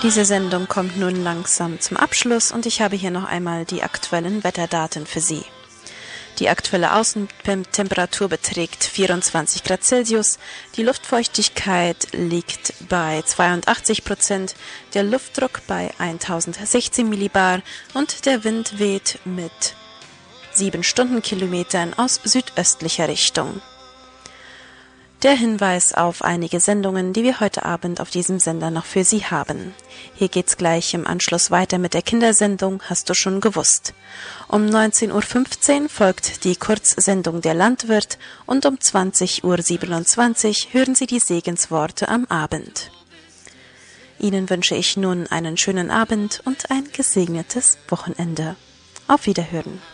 Diese Sendung kommt nun langsam zum Abschluss und ich habe hier noch einmal die aktuellen Wetterdaten für Sie. Die aktuelle Außentemperatur beträgt 24 Grad Celsius, die Luftfeuchtigkeit liegt bei 82%, der Luftdruck bei 1016 Millibar und der Wind weht mit 7 Stundenkilometern aus südöstlicher Richtung. Der Hinweis auf einige Sendungen, die wir heute Abend auf diesem Sender noch für Sie haben. Hier geht's gleich im Anschluss weiter mit der Kindersendung Hast du schon gewusst? Um 19.15 Uhr folgt die Kurzsendung Der Landwirt und um 20.27 Uhr hören Sie die Segensworte am Abend. Ihnen wünsche ich nun einen schönen Abend und ein gesegnetes Wochenende. Auf Wiederhören.